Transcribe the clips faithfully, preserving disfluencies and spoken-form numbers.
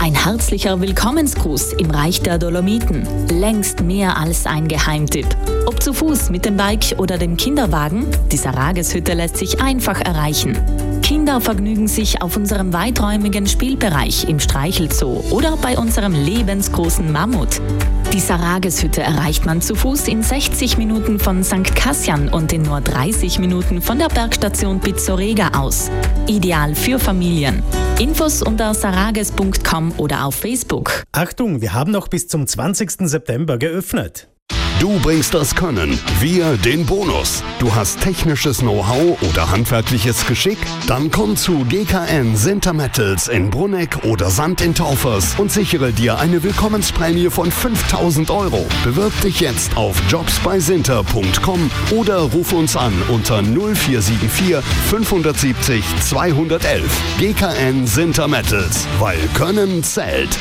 Ein herzlicher Willkommensgruß im Reich der Dolomiten. Längst mehr als ein Geheimtipp. Ob zu Fuß, mit dem Bike oder dem Kinderwagen, die Sarageshütte lässt sich einfach erreichen. Kinder vergnügen sich auf unserem weiträumigen Spielbereich im Streichelzoo oder bei unserem lebensgroßen Mammut. Die Sarageshütte erreicht man zu Fuß in sechzig Minuten von Sankt Kassian und in nur dreißig Minuten von der Bergstation Pizzorega aus. Ideal für Familien. Infos unter sarages punkt com oder auf Facebook. Achtung, wir haben noch bis zum zwanzigsten September geöffnet. Du bringst das Können, wir den Bonus. Du hast technisches Know-how oder handwerkliches Geschick? Dann komm zu G K N Sinter Metals in Brunegg oder Sand in Taufers und sichere dir eine Willkommensprämie von fünftausend Euro. Bewirb dich jetzt auf jobs bei sinter punkt com oder ruf uns an unter null vier sieben vier fünf sieben null zwei eins eins. G K N Sinter Metals, weil Können zählt.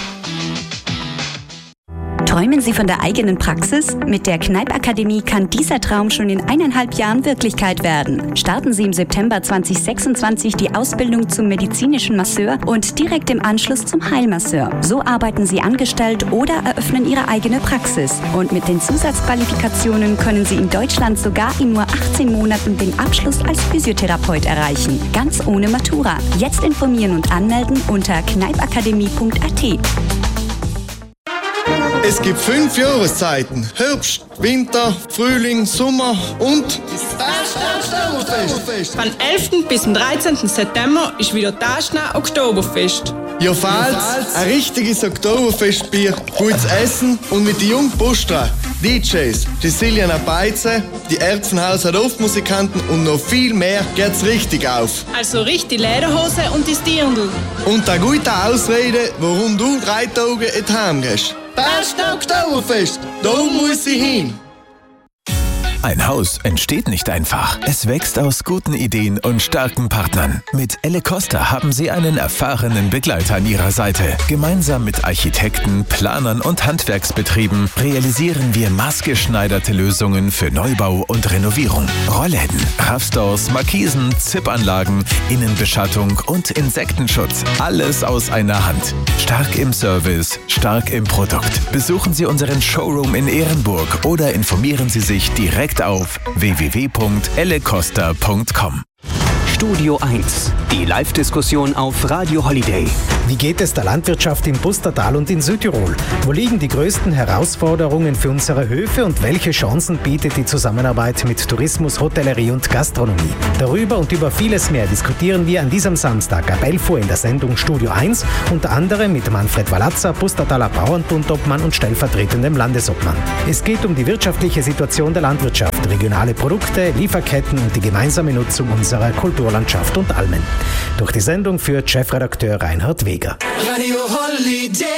Träumen Sie von der eigenen Praxis? Mit der Kneipp-Akademie kann dieser Traum schon in eineinhalb Jahren Wirklichkeit werden. Starten Sie im September zweitausendsechsundzwanzig die Ausbildung zum medizinischen Masseur und direkt im Anschluss zum Heilmasseur. So arbeiten Sie angestellt oder eröffnen Ihre eigene Praxis. Und mit den Zusatzqualifikationen können Sie in Deutschland sogar in nur achtzehn Monaten den Abschluss als Physiotherapeut erreichen. Ganz ohne Matura. Jetzt informieren und anmelden unter kneippakademie punkt a t. Es gibt fünf Jahreszeiten. Herbst, Winter, Frühling, Sommer und das Oktoberfest. Vom elften bis zum dreizehnten September ist wieder das Oktoberfest. Ja, falls ein richtiges Oktoberfestbier, gutes Essen und mit den jungen Postra, D Js, die Siljana Beize, die Erbsenhauser Dorfmusikanten und noch viel mehr geht's richtig auf. Also richtig Lederhose und die Dirndl. Und eine gute Ausrede, warum du drei Tage in die Heim gehst. Das Oktoberfest, da muss ich hin. Ein Haus entsteht nicht einfach. Es wächst aus guten Ideen und starken Partnern. Mit Elle Costa haben Sie einen erfahrenen Begleiter an Ihrer Seite. Gemeinsam mit Architekten, Planern und Handwerksbetrieben realisieren wir maßgeschneiderte Lösungen für Neubau und Renovierung. Rollläden, Raffstores, Markisen, Zippanlagen, Innenbeschattung und Insektenschutz. Alles aus einer Hand. Stark im Service, stark im Produkt. Besuchen Sie unseren Showroom in Ehrenburg oder informieren Sie sich direkt auf w w w punkt elle costa punkt com. Studio eins, die Live-Diskussion auf Radio Holiday. Wie geht es der Landwirtschaft im Pustertal und in Südtirol? Wo liegen die größten Herausforderungen für unsere Höfe und welche Chancen bietet die Zusammenarbeit mit Tourismus, Hotellerie und Gastronomie? Darüber und über vieles mehr diskutieren wir an diesem Samstag ab elf Uhr in der Sendung Studio eins, unter anderem mit Manfred Walazza, Pustertaler Bauernbundobmann und stellvertretendem Landesobmann. Es geht um die wirtschaftliche Situation der Landwirtschaft, regionale Produkte, Lieferketten und die gemeinsame Nutzung unserer Kulturlandschaft und Almen. Durch die Sendung führt Chefredakteur Reinhard Weger. Radio Holiday.